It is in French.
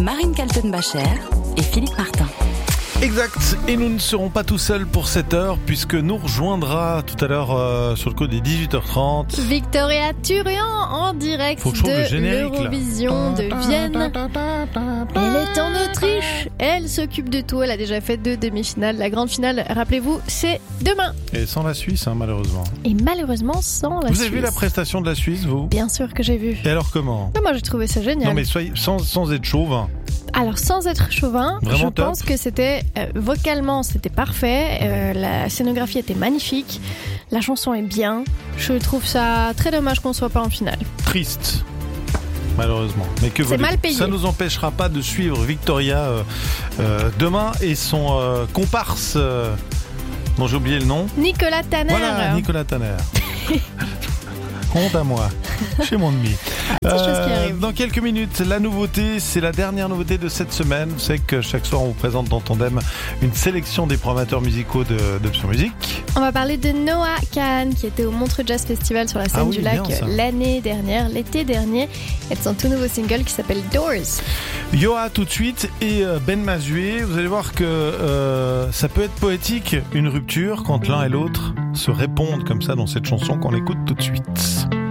Marine Kaltenbacher et Philippe Martin. Exact, et nous ne serons pas tout seuls pour cette heure puisque nous rejoindra tout à l'heure sur le coup des 18h30 Victoria Turian en direct de l'Eurovision de Vienne. Elle est en Autriche, elle s'occupe de tout, elle a déjà fait 2 demi-finales. La grande finale, rappelez-vous, c'est demain. Et sans la Suisse, malheureusement. Et malheureusement sans la Suisse. Vous avez vu la prestation de la Suisse, vous ? Bien sûr que j'ai vu. Et alors comment ? Moi j'ai trouvé ça génial. Non mais soyez, sans être chauvin. Alors sans être chauvin, vraiment je pense que c'était vocalement c'était parfait, la scénographie était magnifique, la chanson est bien. Je trouve ça très dommage qu'on soit pas en finale. Triste. Malheureusement. Mais que c'est mal payé. Ça nous empêchera pas de suivre Victoria demain et son comparse dont j'ai oublié le nom. Nicolas Tanner. Voilà, Nicolas Tanner. Honte à moi. Chez mon demi. Dans quelques minutes, la nouveauté, c'est la dernière nouveauté de cette semaine. Vous savez que chaque soir, on vous présente dans Tandem une sélection des programmateurs musicaux d'Option Musique. On va parler de Noah Kahan, qui était au Montreux Jazz Festival sur la scène du lac l'été dernier. Et son tout nouveau single qui s'appelle Doors. Yoa tout de suite et Ben Mazué. Vous allez voir que ça peut être poétique, une rupture, quand l'un et l'autre se répondent comme ça dans cette chanson qu'on écoute tout de suite.